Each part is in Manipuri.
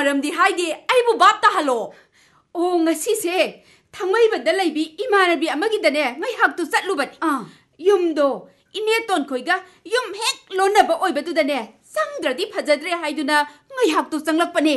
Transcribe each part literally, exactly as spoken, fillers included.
मरमदी हाइदे आइबु बाप ताहलो ओ ngasi thangmaiba laibi imanabi amagidane ngai haktu chatlubani yumdo ine ton khoiga yum hek lonaba oibadudane sangdradi phajadre haiduna ngai haktu changlakpane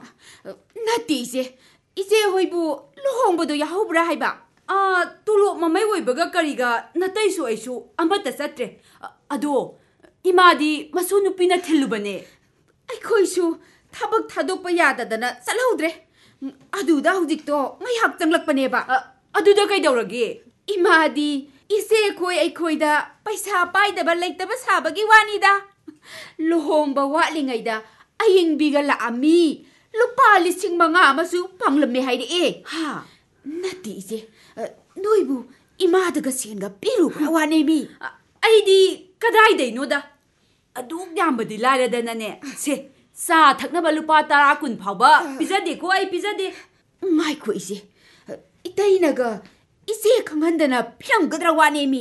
nati se ise hoibu lohongbodo yahobra haiba a tulo mamai oibaga kariga natai su aisu amata chatre ado imadi masu nupina thilubane ai khoisu thabak thadokpa yadadana chalhodre aduda hujikto ngai hak changlakpane ba aduda kai daurage imadi ise khoi ai khoida paisa paidaba leitaba sabagi wanida lohongba watlingaida ayingbiga la ami lupa lising manga amasu panglamme haide e ha nati ise noibu imadaga senga piru wane mi aidi kadai dei noda adu yambadi laradana ne se sa thaknaba lupa tara kun phawba pizade ko ai pizade ngai ko ise itainaga ise khangandana phiram gadra wane mi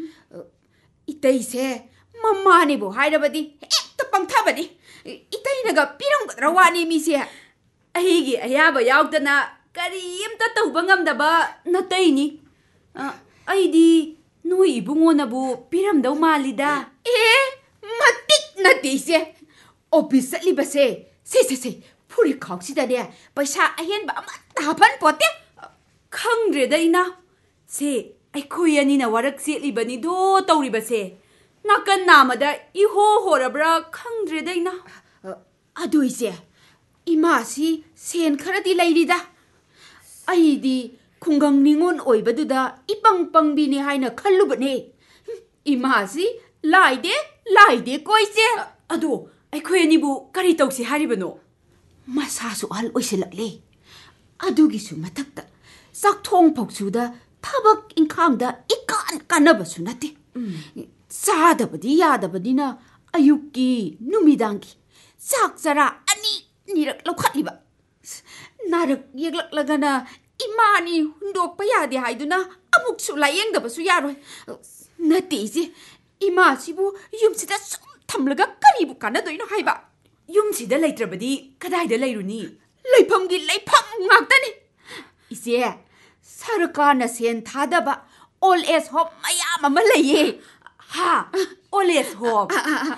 itai se mamma ne bo hairabadi ekta pangthabadi itainaga piram gadra wane mi se aigi ayaba yaudana kari imta tawba ngamdaba natai ni aidi noi ibungona bu piram daw malida e matik nati se office libase se se se puri khawsi da de paisa ahen ba ma tapan pote khangre da ina se ai khoyani na warak se libani do tawri base nakan namada iho horabra khangre da ina adu ise ima si sen kharadi lairida aidi khungang ningon oibaduda ipang pangbini haina khallubane ima si laide laide koise adu ai khoyani bu kari tawsi haribano masasu al oiselakle adugisu matakta sakthong phoksuda thabak inkhangda ikan kanabasu nate sadabadi yadabadina ayuki numidangi sakjara ani nirak lokhatliba narak yeglak-lagana imani hundokpa yade haiduna amuksu layengdabasu yaroi nate ise ima sibu yumsida sum thamlaga karibu kanadoino haiba yumsida laitrabadi kadaida lairuni laifamgi laifam ngaktani ise sarkarna sen thadaba all age home mayam ama laye ha all age home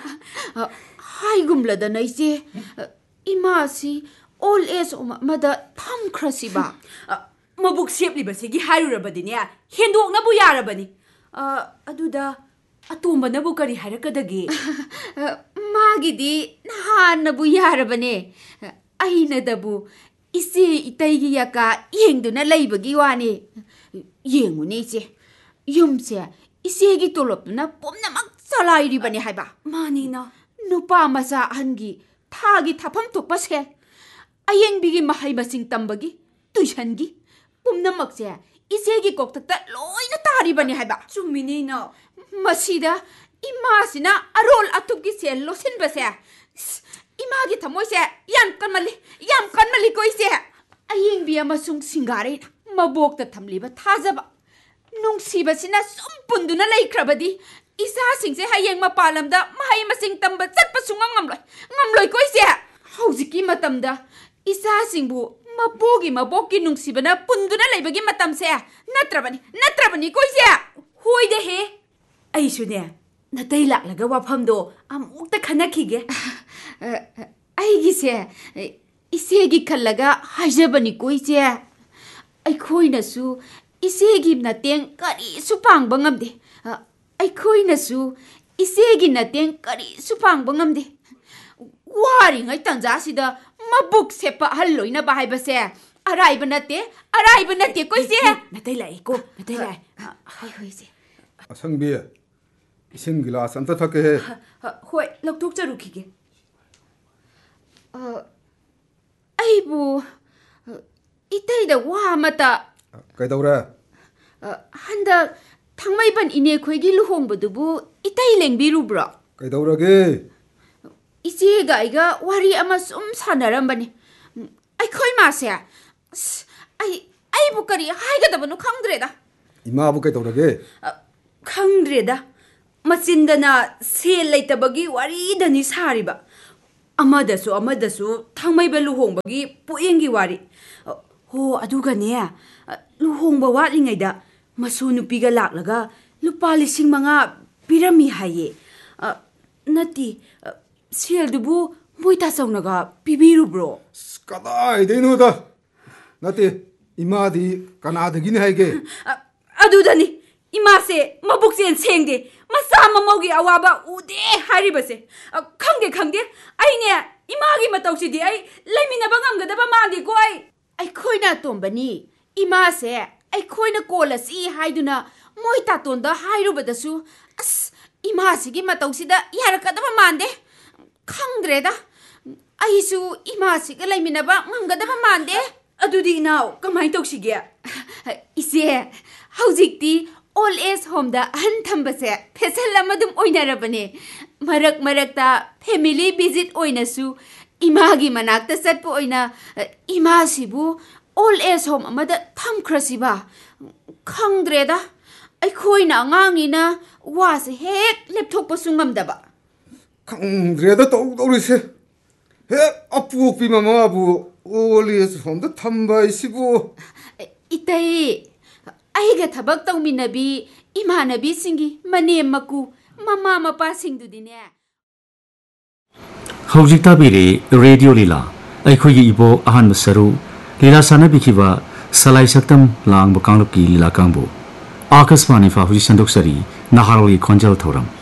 haigumladana ise ima si all age home mada thamkhrasiba mabuk seplibasigi hairurabadine hendoknabu yarabani aduda atombanabu kari hairakadagi magidi nahanabu yarabane ainadabu ise itaigi yaka yengduna laibagi wane yengune ise yumse isegi tolopna pomnamak salairibane haiba manina nupa masa hangi thagi thapam thokpa se ayengbigi mahai masing tambagi tuisangi pomnamak se isegi koktakta loina taribane haiba chuminina masida imasina arol atukgi se losin base imagi thamoi se yam kanmali yam kanmali koi se ayeng bi amasung singare mabok ta thamliba thajaba nungsiba sina sum punduna laikhrabadi isa singse hayeng mapalamda mahai masing tamba chatpa sungam ngamloi ngamloi koi se haujiki matamda isa singbu mabogi maboki nungsibana punduna laibagi matam se natrabani natrabani koi se hoide he aisune natai laklaga wafamdo amukta khanakhige aigi se isegi khallaga hajabani koi se aikhoina su isegi nateng kari su pangba ngamde aikhoina su isegi nateng kari su pangba ngamde wari ngai tanja sida mabuk sepa halloina ba haiba se araiba nate araiba nate koi se natai lai ko natai lai hai hoi se asangbi इसिंग गिलास अंत थके है होय लकथोक चरुखिगे अ आइबु इतैदा वा मता कैदौरा हंदा थांमैबन इने खोइगी लुहोंबदुबु इतै लेंबिरुब्रा कैदौरागे इसे गाइगा वारी अमा सुम सानरमबनी आई खोइ मासे आई आइबु करी हाइगदबनु खंगद्रेदा इमाबु कैदौरागे खंगद्रेदा मचिंदना सेल लेतबगी वारी दनी सारिबा ꯑꯃꯗꯁꯨ ꯑꯃꯗꯁꯨ ꯊꯥꯡꯃꯩꯕ ꯂꯨꯍꯣꯡꯕꯒꯤ ꯄꯣꯠꯌꯦꯡꯒꯤ ꯋꯥꯔꯤ ꯍꯣ ꯑꯗꯨꯒꯅꯦ ꯂꯨꯍꯣꯡꯕ ꯋꯥꯠꯂꯤꯉꯩꯗ ꯃꯁꯨ ꯅꯨꯄꯤꯒ ꯂꯥꯛꯂꯒ ꯂꯨꯄꯥ ꯂꯤꯁꯤꯡ ꯃꯉꯥ ꯄꯤꯔꯝꯃꯤ ꯍꯥꯏꯌꯦ ꯅꯠꯇꯦ ꯁꯦꯜꯗꯨꯕꯨ ꯃꯣꯏ ꯇꯥꯆꯧꯅꯒ ꯄꯤꯕꯤꯔꯨꯕ꯭ꯔꯣ ꯀꯗꯥꯏꯗꯩꯅꯣꯗ ꯅꯠꯇꯦ ꯏꯃꯥꯗꯤ ꯀꯅꯥꯗꯒꯤꯅꯤ ꯍꯥꯏꯒꯦ ꯑꯗꯨꯗꯅꯤ ꯏꯃꯥꯁꯦ ꯃꯕꯨꯛꯆꯦꯜ ꯁꯦꯡꯗꯦ ꯃꯆꯥ ꯃꯃꯧꯒꯤ ꯑꯋꯥꯕ ꯎꯗꯦ ꯍꯥꯏꯔꯤꯕꯁꯦ ꯈꯪꯗꯦ ꯈꯪꯗꯦ ꯑꯩꯅꯦ ꯏꯃꯥꯒꯤ ꯃꯇꯧꯁꯤꯗꯤ ꯑꯩ ꯂꯩꯃꯤꯟꯅꯕ ꯉꯝꯒꯗꯕ ꯃꯥꯟꯗꯦꯀꯣ ꯑꯩ ꯑꯩꯈꯣꯏꯅ ꯑꯇꯣꯝꯕꯅꯤ ꯏꯃꯥꯁꯦ ꯑꯩꯈꯣꯏꯅ ꯀꯣꯜꯂꯁꯤ ꯍꯥꯏꯗꯨꯅ ꯃꯣꯏ ꯇꯥꯇꯣꯟꯗ ꯍꯥꯏꯔꯨꯕꯗꯁꯨ ꯑꯁ ꯏꯃꯥꯁꯤꯒꯤ ꯃꯇꯧꯁꯤꯗ ꯌꯥꯔꯛꯀꯗꯕ ꯃꯥꯟꯗꯦ ꯈꯪꯗ꯭ꯔꯦꯗ ꯑꯩꯁꯨ ꯏꯃꯥꯁꯤꯒ ꯂꯩꯃꯤꯟꯅꯕ ꯉꯝꯒꯗꯕ ꯃꯥꯟꯗꯦ ꯑꯗꯨꯗꯤ ꯏꯅꯥꯎ ꯀꯃꯥꯏꯅ ꯇꯧꯁꯤꯒꯦ ꯏꯆꯦ ꯍꯧꯖꯤꯛꯇꯤ ꯑꯣꯜ ꯑꯦꯖ ꯍꯣꯝꯗ ꯑꯍꯟ ꯊꯝꯕꯁꯦ ꯐꯦꯁꯟ ꯑꯃ ꯑꯗꯨꯝ ꯑꯣꯏꯅꯔꯕꯅꯦ ꯃꯔꯛ ꯃꯔꯛꯇ ꯐꯦꯃꯤꯂꯤ ꯚꯤꯖꯤꯠ ꯑꯣꯏꯅꯁꯨ ꯏꯃꯥꯒꯤ ꯃꯅꯥꯛꯇ ꯆꯠꯄ ꯑꯣꯏꯅ ꯏꯃꯥꯁꯤꯕꯨ ꯑꯣꯜ ꯑꯦꯖ ꯍꯣꯝ ꯑꯃꯗ ꯊꯝꯈ꯭ꯔꯁꯤꯕ ꯈꯪꯗ꯭ꯔꯦꯗ ꯑꯩꯈꯣꯏꯅ ꯑꯉꯥꯡꯅꯤꯅ ꯋꯥꯁꯦ ꯍꯦꯛ ꯂꯦꯞꯊꯣꯛꯄꯁꯨ ꯉꯝꯗꯕ ꯈꯪꯗ꯭ꯔꯦꯗ ꯇꯧꯗꯧꯔꯤꯁꯦ ꯍꯦꯛ ꯑꯄꯣꯛꯄꯤ ꯃꯃꯥꯕꯨ ꯑꯣꯜ ꯑꯦꯖ ꯍꯣꯝꯗ ꯊꯝꯕ ꯍꯥꯏꯁꯤꯕꯨ 이따이 아이가 타박 떠미나비 이마나비 싱기 마네 마쿠 마마 마파 싱두디네 हौजिक ताबिरे रेडियो लीला अखोगी इबो अहान सरू लीला सानबिखिबा सलाई सक्तम लांग बकांगलुकी लीला कांगबो आकाशवाणी फा हुजि संदोक्सरी नाहारोली खोंजल थौरम